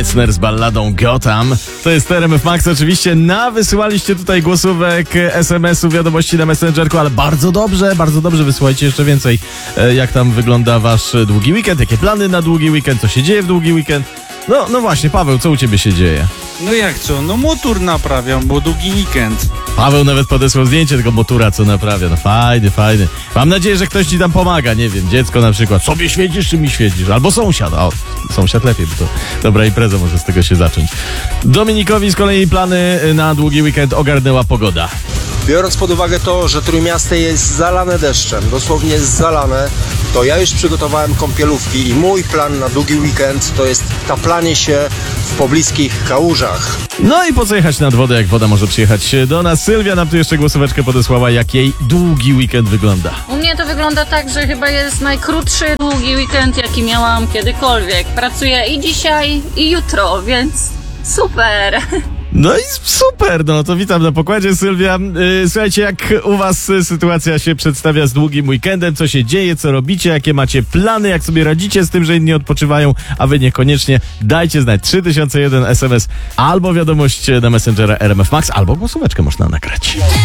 Z balladą Gotham. To jest RMF Max. Oczywiście wysyłaliście tutaj głosówek, SMS-ów, wiadomości na Messengerku, ale bardzo dobrze wysyłajcie jeszcze więcej. Jak tam wygląda wasz długi weekend, jakie plany na długi weekend, co się dzieje w długi weekend. No właśnie, Paweł, co u ciebie się dzieje? No jak co? No motor naprawiam, bo długi weekend. Paweł nawet podesłał zdjęcie tego motura, co naprawia. No fajny. Mam nadzieję, że ktoś ci tam pomaga, nie wiem, dziecko na przykład. Sobie świecisz, czy mi świecisz? Albo sąsiad. O, sąsiad lepiej, bo to dobra impreza może z tego się zacząć. Dominikowi z kolei plany na długi weekend ogarnęła pogoda. Biorąc pod uwagę to, że Trójmiasto jest zalane deszczem, dosłownie jest zalane, to ja już przygotowałem kąpielówki i mój plan na długi weekend to jest taplanie się w pobliskich kałużach. No i po co jechać nad wodę, jak woda może przyjechać do nas? Sylwia nam tu jeszcze głosóweczkę podesłała, jak jej długi weekend wygląda. U mnie to wygląda tak, że chyba jest najkrótszy długi weekend, jaki miałam kiedykolwiek. Pracuję i dzisiaj, i jutro, więc super. No i super, no to witam na pokładzie, Sylwia. Słuchajcie, jak u was sytuacja się przedstawia z długim weekendem, co się dzieje, co robicie, jakie macie plany, jak sobie radzicie z tym, że inni odpoczywają, a wy niekoniecznie, dajcie znać. 3001 SMS albo wiadomość na Messengera RMF Max, albo głosóweczkę można nagrać.